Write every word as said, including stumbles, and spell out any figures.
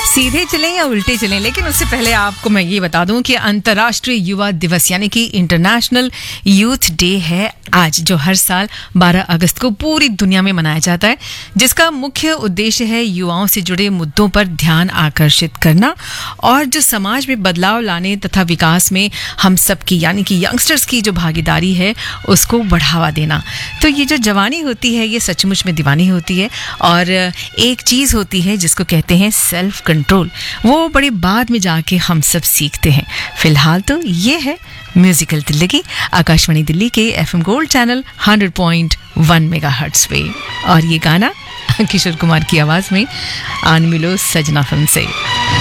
सीधे चलें या उल्टे चलें, लेकिन उससे पहले आपको मैं ये बता दूं कि अंतर्राष्ट्रीय युवा दिवस यानी कि इंटरनेशनल यूथ डे है आज, जो हर साल बारह अगस्त को पूरी दुनिया में मनाया जाता है, जिसका मुख्य उद्देश्य है युवाओं से जुड़े मुद्दों पर ध्यान आकर्षित करना और जो समाज में बदलाव लाने तथा विकास में हम सबकी यानी कि यंगस्टर्स की जो भागीदारी है उसको बढ़ावा देना। तो ये जो जवानी होती है ये सचमुच में दीवानी होती है, और एक चीज़ होती है जिसको कहते हैं सेल्फ कंट्रोल, वो बड़ी बाद में जाके हम सब सीखते हैं। फिलहाल तो ये है म्यूजिकल दिल्ली, आकाशवाणी दिल्ली के FM gold channel hundred point one megahertz पे, और ये गाना किशोर कुमार की आवाज़ में आन मिलो सजना फिल्म से।